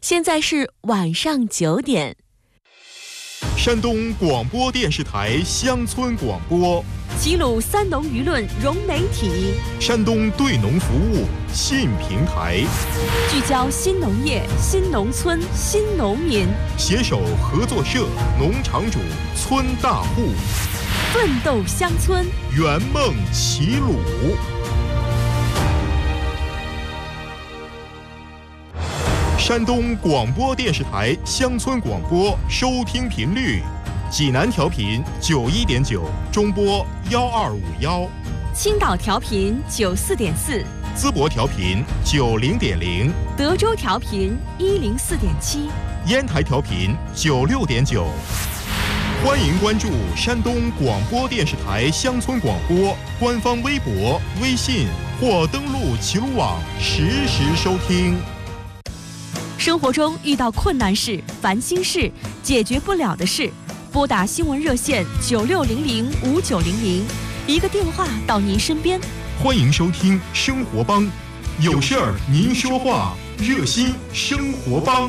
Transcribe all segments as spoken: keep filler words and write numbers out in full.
现在是晚上九点。 山东广播电视台乡村广播， 齐鲁三农舆论融媒体， 山东对农服务新平台， 聚焦新农业、新农村、新农民， 携手合作社、农场主、村大户， 奋斗乡村， 圆梦齐鲁。山东广播电视台乡村广播收听频率：济南调频九一点九，中波幺二五幺； 青岛调频九四点四， 淄博调频九零点零， 德州调频一零四点七， 烟台调频九六点九。欢迎关注山东广播电视台乡村广播官方微博、微信或登录齐鲁网实时收听。 生活中遇到困难事、烦心事、解决不了的事，拨打新闻热线九六零零五九零零，一个电话到您身边。 欢迎收听生活帮，有事儿您说话，热心生活帮。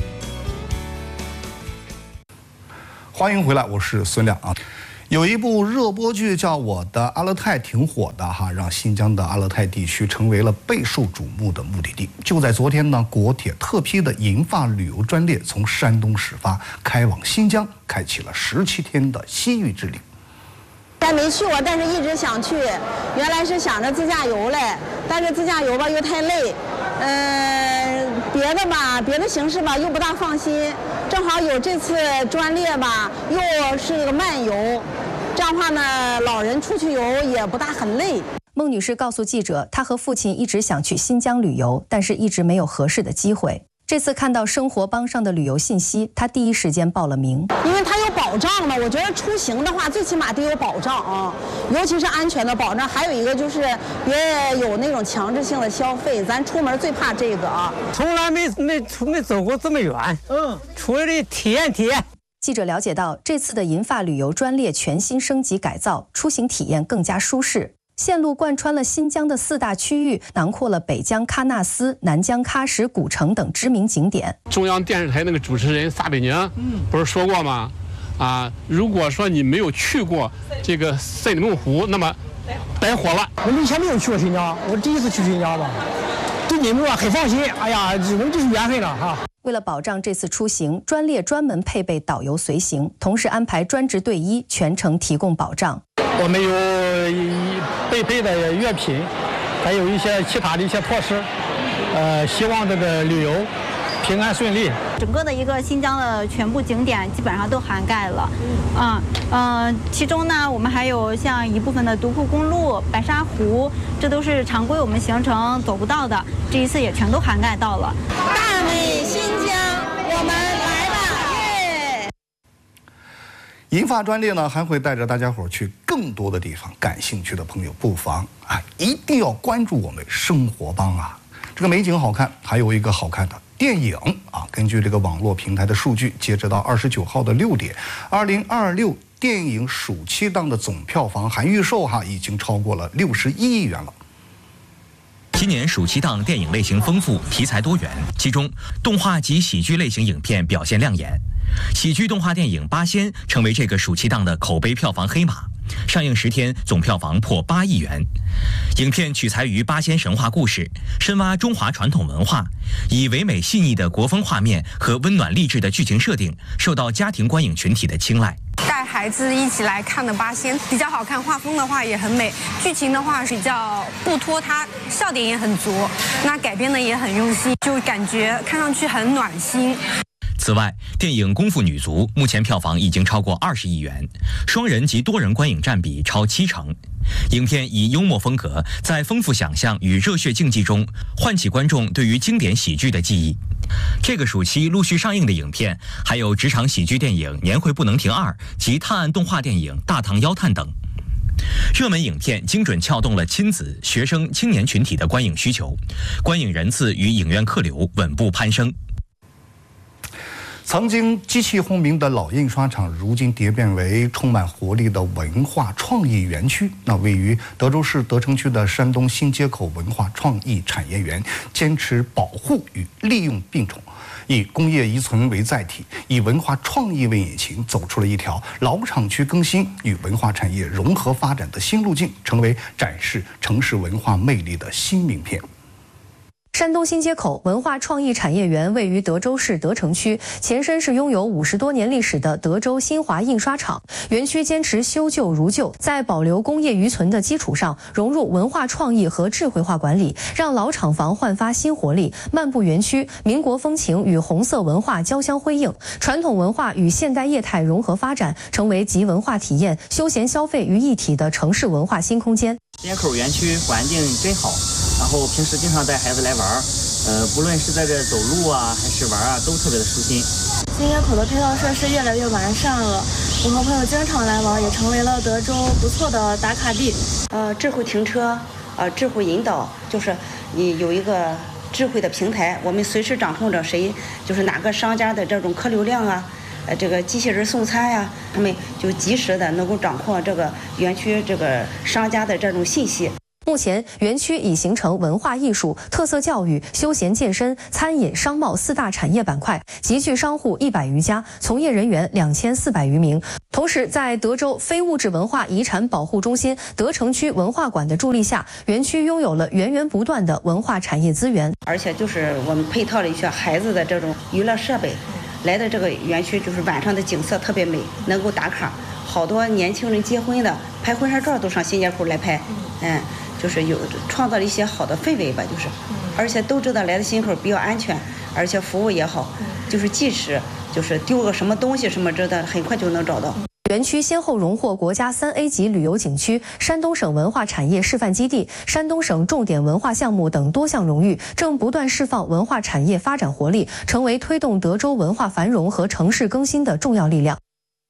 欢迎回来，我是孙亮啊。有一部热播剧叫《我的阿勒泰》挺火的哈，让新疆的阿勒泰地区成为了备受瞩目的目的地。就在昨天呢，国铁特批的银发旅游专列从山东始发，开往新疆，开启了十七天的西域之旅。 还没去过，但是一直想去。原来是想着自驾游嘞，但是自驾游吧又太累，呃，别的吧，别的形式吧又不大放心。正好有这次专列吧，又是一个漫游，这样的话呢，老人出去游也不大很累。 孟女士告诉记者，她和父亲一直想去新疆旅游，但是一直没有合适的机会。这次看到生活帮上的旅游信息，她第一时间报了名， 因为它有保障嘛。我觉得出行的话，最起码得有保障啊，尤其是安全的保障。还有一个就是别有那种强制性的消费，咱出门最怕这个啊。 从来没没没走过这么远，嗯，出来的体验体验。 记者了解到，这次的银发旅游专列全新升级改造，出行体验更加舒适。线路贯穿了新疆的四大区域，囊括了北疆喀纳斯、南疆喀什古城等知名景点。 中央电视台那个主持人撒贝宁，嗯，不是说过吗？啊，如果说你没有去过这个赛里木湖，那么白活了。 我们以前没有去过新疆，我第一次去新疆吧，对你们啊很放心。哎呀，我们就是缘分了哈。 为了保障这次出行，专列专门配备导游随行，同时安排专职队医全程提供保障。 我们有备配的药品，还有一些其他的一些措施，呃，希望这个旅游平安顺利。 整个的一个新疆的全部景点基本上都涵盖了，啊，呃，其中呢，我们还有像一部分的独库公路、白沙湖，这都是常规我们行程走不到的，这一次也全都涵盖到了。 大美新疆，我们来吧！耶！ 银发专列呢还会带着大家伙去更多的地方，感兴趣的朋友不妨啊一定要关注我们生活帮啊！这个美景好看，还有一个好看的电影啊！根据这个网络平台的数据，截止到二十九号的六点，二零二六电影暑期档的总票房含预售哈已经超过了六十一亿元了。 今年暑期档电影类型丰富，题材多元，其中动画及喜剧类型影片表现亮眼。喜剧动画电影《八仙》成为这个暑期档的口碑票房黑马，上映十天总票房破八亿元。影片取材于八仙神话故事，深挖中华传统文化，以唯美细腻的国风画面和温暖励志的剧情设定，受到家庭观影群体的青睐。 带孩子一起来看的八仙比较好看，画风的话也很美，剧情的话比较不拖沓，笑点也很足，那改编的也很用心，就感觉看上去很暖心。 此外，电影《功夫女足》目前票房已经超过二十亿元，双人及多人观影占比超七成。影片以幽默风格，在丰富想象与热血竞技中，唤起观众对于经典喜剧的记忆。这个暑期陆续上映的影片还有职场喜剧电影《年会不能停二》及探案动画电影《大唐妖探》等。热门影片精准撬动了亲子、学生、青年群体的观影需求，观影人次与影院客流稳步攀升。 曾经机器轰鸣的老印刷厂，如今蝶变为充满活力的文化创意园区。那位于德州市德城区的山东新街口文化创意产业园，坚持保护与利用并重，以工业遗存为载体，以文化创意为引擎，走出了一条老厂区更新与文化产业融合发展的新路径，成为展示城市文化魅力的新名片。 山东新街口文化创意产业园位于德州市德城区，前身是拥有五十多年历史的德州新华印刷厂。园区坚持修旧如旧，在保留工业余存的基础上，融入文化创意和智慧化管理，让老厂房焕发新活力。漫步园区，民国风情与红色文化交相辉映，传统文化与现代业态融合发展，成为集文化体验、休闲消费于一体的城市文化新空间。 新街口园区环境真好。 然后平时经常带孩子来玩儿，呃，不论是在这走路啊，还是玩啊，都特别的舒心。 新街口的配套设施越来越完善了，我和朋友经常来玩，也成为了德州不错的打卡地。 呃，智慧停车，呃，智慧引导，就是你有一个智慧的平台，我们随时掌控着谁，就是哪个商家的这种客流量啊，呃，这个机器人送餐呀、啊，他们就及时的能够掌控这个园区这个商家的这种信息。 目前，园区已形成文化艺术、特色教育、休闲健身、餐饮、商贸四大产业板块，集聚商户一百余家，从业人员两千四百余名。同时，在德州非物质文化遗产保护中心德城区文化馆的助力下，园区拥有了源源不断的文化产业资源， 而且就是我们配套了一些孩子的这种娱乐设备。来的这个园区，就是晚上的景色特别美，能够打卡。好多年轻人结婚的拍婚纱照都上新街口来拍，嗯。 就是有创造了一些好的氛围吧，就是，而且都知道来的新口比较安全，而且服务也好，就是即使就是丢个什么东西什么之的，很快就能找到。 园区先后荣获国家三 A 级旅游景区、山东省文化产业示范基地、山东省重点文化项目等多项荣誉，正不断释放文化产业发展活力，成为推动德州文化繁荣和城市更新的重要力量。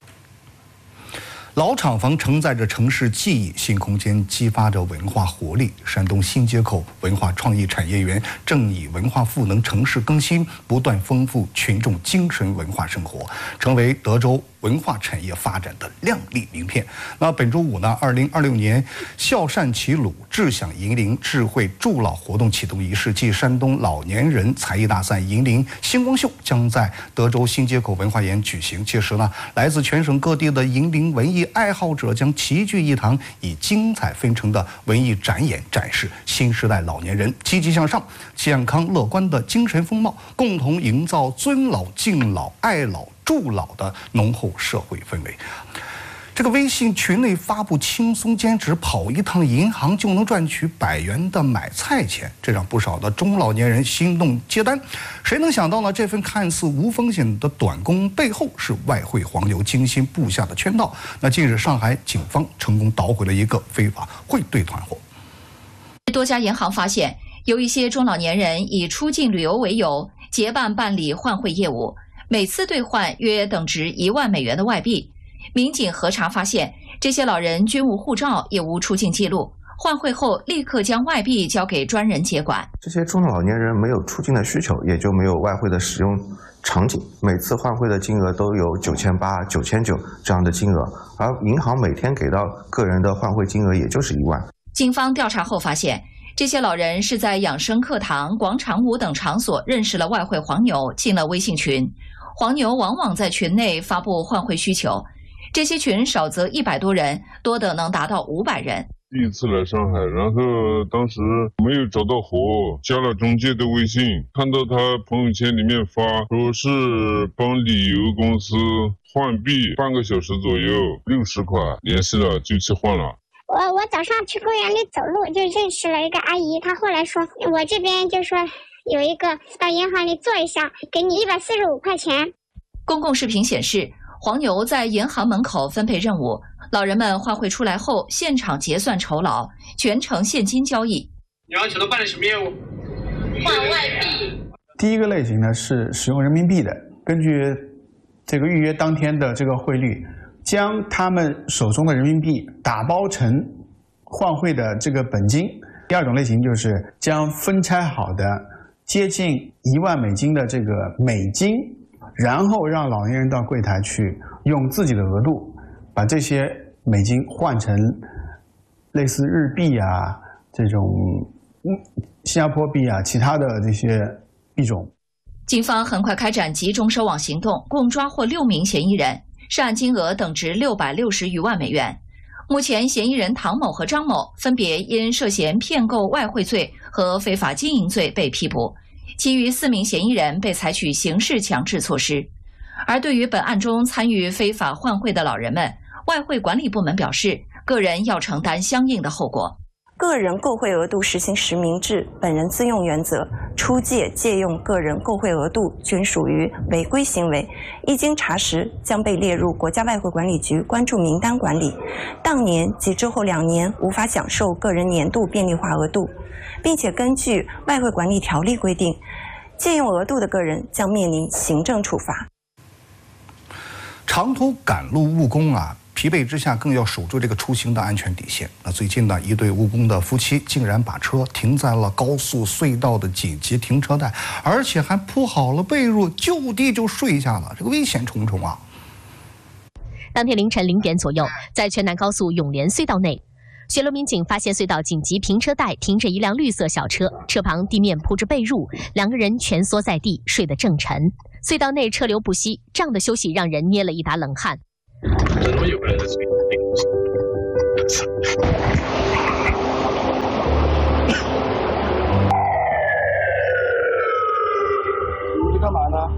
老厂房承载着城市记忆，新空间激发着文化活力。山东新街口文化创意产业园正以文化赋能城市更新，不断丰富群众精神文化生活，成为德州文化产业发展的亮丽名片。那本周五呢，二零二六年孝善齐鲁志享银陵智慧助老活动启动仪式暨山东老年人才艺大赛银陵星光秀将在德州新街口文化园举行。届时呢，来自全省各地的银陵文艺 爱好者将齐聚一堂，以精彩纷呈的文艺展演展示新时代老年人积极向上、健康乐观的精神风貌，共同营造尊老、敬老、爱老、助老的浓厚社会氛围。 这个微信群内发布轻松兼职跑一趟银行就能赚取百元的买菜钱，这让不少的中老年人心动接单。谁能想到呢？这份看似无风险的短工背后是外汇黄牛精心布下的圈套。那近日，上海警方成功捣毁了一个非法汇兑团伙。 多家银行发现，有一些中老年人以出境旅游为由结伴办理换汇业务，每次兑换约等值一万美元的外币。 民警核查发现，这些老人均无护照，也无出境记录。换汇后，立刻将外币交给专人接管。 这些中老年人没有出境的需求，也就没有外汇的使用场景。每次换汇的金额都有九千八、九千九这样的金额，而银行每天给到个人的换汇金额也就是一万。 警方调查后发现，这些老人是在养生课堂、广场舞等场所认识了外汇黄牛，进了微信群。黄牛往往在群内发布换汇需求。 这些群少则一百多人，多的能达到五百人。 第一次来上海，然后当时没有找到活，加了中介的微信，看到他朋友圈里面发说是帮旅游公司换币，半个小时左右六十块，联系了就去换了。 我我早上去公园里走路，就认识了一个阿姨，她后来说我这边就说有一个到银行里做一下，给你一百四十五块钱。 公共视频显示。 黄牛在银行门口分配任务，老人们换汇出来后，现场结算酬劳，全程现金交易。 你要求他办理什么业务？换外币。 第一个类型呢是使用人民币的，根据这个预约当天的这个汇率，将他们手中的人民币打包成换汇的这个本金。第二种类型就是将分拆好的接近一万美金的这个美金。 然后让老年人到柜台去用自己的额度把这些美金换成类似日币啊这种新加坡币啊其他的这些币种。 警方很快开展集中收网行动，共抓获六名嫌疑人，涉案金额等值六百六十余万美元。目前，嫌疑人唐某和张某分别因涉嫌骗购外汇罪和非法经营罪被批捕，其余四名嫌疑人被采取刑事强制措施。而对于本案中参与非法换汇的老人们，外汇管理部门表示，个人要承担相应的后果。 个人购汇额度实行实名制、本人自用原则，出借、借用个人购汇额度均属于违规行为，一经查实，将被列入国家外汇管理局关注名单管理，当年及之后两年无法享受个人年度便利化额度，并且根据外汇管理条例规定，借用额度的个人将面临行政处罚。 长途赶路务工啊，疲惫之下更要守住这个出行的安全底线。那最近呢，一对务工的夫妻竟然把车停在了高速隧道的紧急停车带，而且还铺好了被褥，就地就睡下了，这个危险重重啊！ 当天凌晨零点左右，在全南高速永联隧道内，巡逻民警发现隧道紧急停车带停着一辆绿色小车，车旁地面铺着被褥，两个人蜷缩在地，睡得正沉。隧道内车流不息，这样的休息让人捏了一打冷汗。 怎么有个人在这里？ 你是干嘛呢？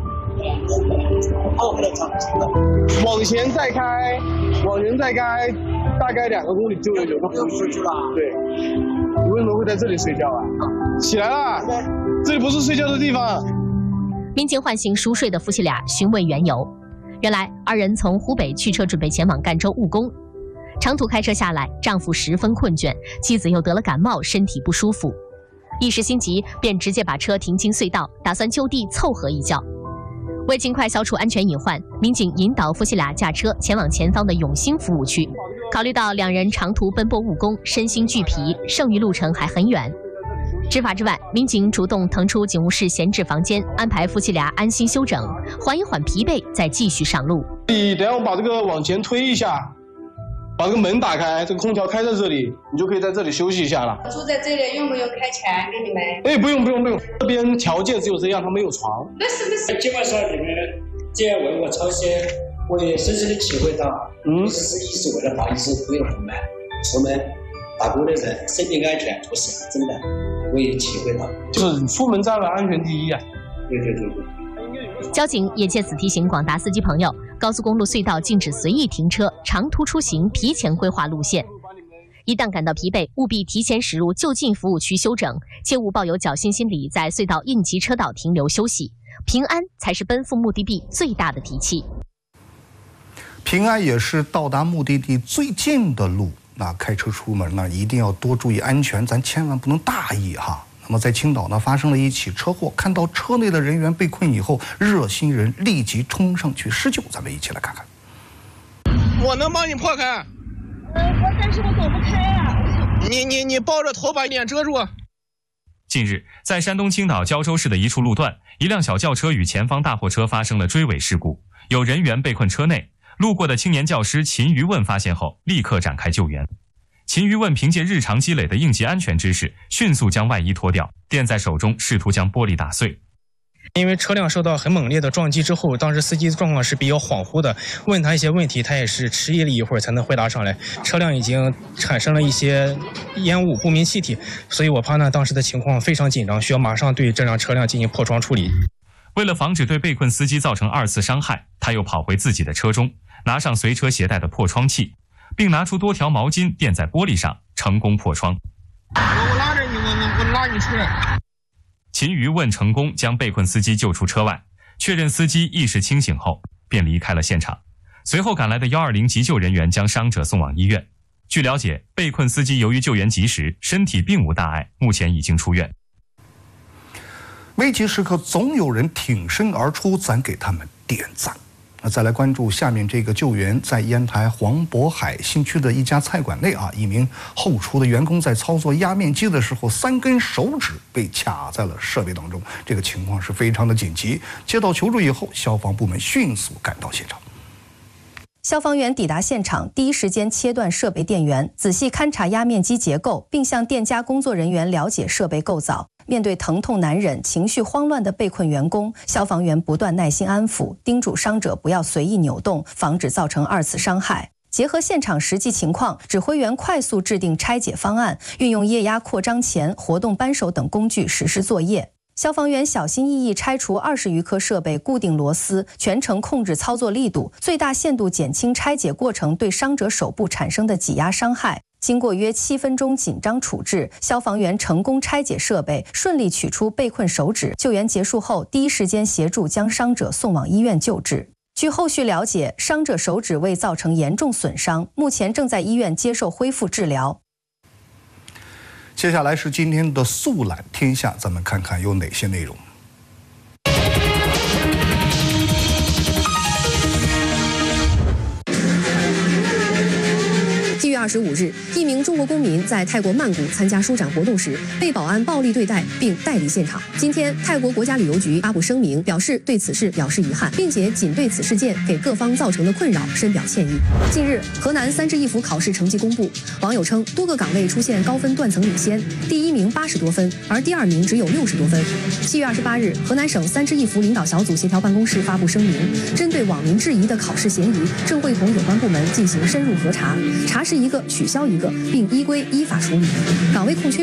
往前再开，往前再开，大概两个公里就有有个服务区了。对，你为什么会在这里睡觉啊？起来了，这里不是睡觉的地方。 民警唤醒熟睡的夫妻俩，询问缘由。原来二人从湖北驱车准备前往赣州务工，长途开车下来，丈夫十分困倦，妻子又得了感冒，身体不舒服，一时心急，便直接把车停进隧道，打算就地凑合一觉。为尽快消除安全隐患，民警引导夫妻俩驾车前往前方的永兴服务区。考虑到两人长途奔波务工，身心俱疲，剩余路程还很远。执法之外，民警主动腾出警务室闲置房间，安排夫妻俩安心休整，缓一缓疲惫，再继续上路。 你等下我把这个往前推一下，把这个门打开，这个空调开在这里，你就可以在这里休息一下了。 住在这里用不用开钱给你们？ 哎，不用不用不用，这边条件只有这样，他没有床。 那是不是？ 今晚上你们这样为我操心，我也深深的体会到，嗯，只是一是为了把医生朋友不满，出门打工的人生命安全着想，真的。我也体会到， 就是出门在外安全第一啊！ 对对对对。 交警也借此提醒广大司机朋友，高速公路隧道禁止随意停车，长途出行提前规划路线。一旦感到疲惫，务必提前驶入就近服务区休整，切勿抱有侥幸心理，在隧道应急车道停留休息。平安才是奔赴目的地最大的底气。 平安也是到达目的地最近的路。那开车出门呢，一定要多注意安全，咱千万不能大意哈。那么在青岛呢，发生了一起车祸，看到车内的人员被困以后，热心人立即冲上去施救，咱们一起来看看。 我能帮你破开。 呃，我但是我躲不开啊。 你你你抱着头把脸遮住。 近日，在山东青岛胶州市的一处路段，一辆小轿车与前方大货车发生了追尾事故，有人员被困车内。路过的青年教师秦于问发现后，立刻展开救援。秦于问凭借日常积累的应急安全知识，迅速将外衣脱掉，垫在手中，试图将玻璃打碎。 因为车辆受到很猛烈的撞击之后，当时司机的状况是比较恍惚的，问他一些问题，他也是迟疑了一会儿才能回答上来。车辆已经产生了一些烟雾、不明气体，所以我判断当时的情况非常紧张，需要马上对这辆车辆进行破窗处理。 为了防止对被困司机造成二次伤害，他又跑回自己的车中，拿上随车携带的破窗器，并拿出多条毛巾垫在玻璃上，成功破窗。 我拉着你，我我我拉你出来。 秦于问成功将被困司机救出车外，确认司机意识清醒后，便离开了现场。随后赶来的一二零急救人员将伤者送往医院。据了解，被困司机由于救援及时，身体并无大碍，目前已经出院。危急时刻总有人挺身而出，咱给他们点赞。 那再来关注下面这个救援，在烟台黄渤海新区的一家菜馆内啊，一名后厨的员工在操作压面机的时候，三根手指被卡在了设备当中，这个情况是非常的紧急。接到求助以后，消防部门迅速赶到现场。 消防员抵达现场，第一时间切断设备电源，仔细勘察压面机结构，并向店家工作人员了解设备构造。面对疼痛难忍、情绪慌乱的被困员工，消防员不断耐心安抚，叮嘱伤者不要随意扭动，防止造成二次伤害。结合现场实际情况，指挥员快速制定拆解方案，运用液压扩张钳、活动扳手等工具实施作业。消防员小心翼翼拆除二十余颗设备，固定螺丝，全程控制操作力度，最大限度减轻拆解过程对伤者手部产生的挤压伤害。经过约七分钟紧张处置，消防员成功拆解设备，顺利取出被困手指。救援结束后，第一时间协助将伤者送往医院救治。据后续了解，伤者手指未造成严重损伤，目前正在医院接受恢复治疗。 接下来是今天的速览天下，咱们看看有哪些内容。 七月二十五日，一名中国公民在泰国曼谷参加书展活动时，被保安暴力对待并带离现场。今天，泰国国家旅游局发布声明，表示对此事表示遗憾，并且仅对此事件给各方造成的困扰深表歉意。近日，河南三支一扶考试成绩公布，网友称多个岗位出现高分断层领先，第一名八十多分，而第二名只有六十多分。七月二十八日，河南省三支一扶领导小组协调办公室发布声明，针对网民质疑的考试嫌疑，正会同有关部门进行深入核查，查实一个取消一个，并依规依法处理。岗位空缺